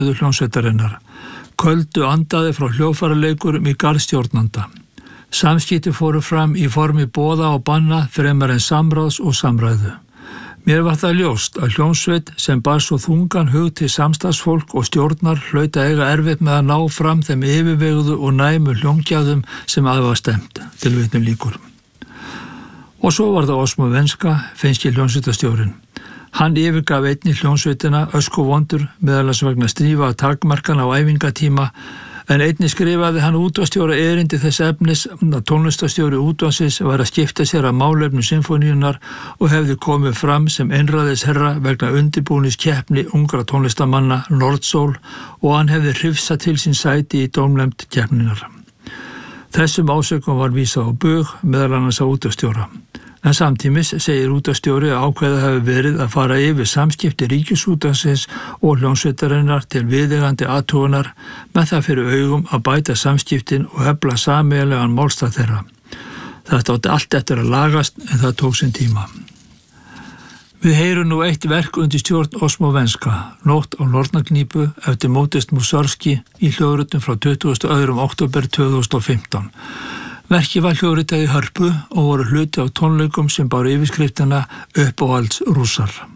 hljómsveitarinnar. Köldu andaði frá hljóðfæraleikurum í garðstjórnanda. Samskipti fóru fram í formi boða og banna fremur en samráðs og samræðu. Mér var það ljóst að hljómsveit sem bar svo þungan hug til samstarfsfólk og stjórnar hlaut að eiga erfitt með að ná fram þeim yfirveguðu og næmu hljómgæðum sem að var stemt, tilvitnun lýkur. Og svo var það Osmo Venska, finnski hljómsveitastjórinn. Hann yfirgaf einnig hljómsveitina öskuvondur meðal annars vegna strífa takmarkana á æfingatíma, en einnig skrifaði hann útvarpsstjóra erindi þess efnis að tónlistarstjóri útvarpsins var að skipta sér af málefnum sinfóníunnar og hefði komið fram sem einræðisherra vegna undirbúningskeppni ungra tónlistamanna Nordsól og hann hefði hrifsað til sín sæti í dómnefnd keppninar. Þessum ásökum var vísað á bug meðal annars á útvarpsstjóra. En samtímis segir útvarpsstjóri að ákveðið hafi verið að fara yfir samskipti Ríkisútvarpsins og hljómsveitarinnar til viðeigandi athugunar með það fyrir augum að bæta samskiptin og efla sameiginlegan málstað þeirra. Þetta átti allt eftir að lagast en það tók sinn tíma. Við heyrum nú eitt verk undir stjórn Osmo Venska, Nótt á Nornaknípu eftir Modest Mussorgsky í hljóðritum frá 22. október 2015. Verkið var hljóðritað í Hörpu og voru hluti á tónleikum sem báru yfirskriftina Uppáhalds Rússar.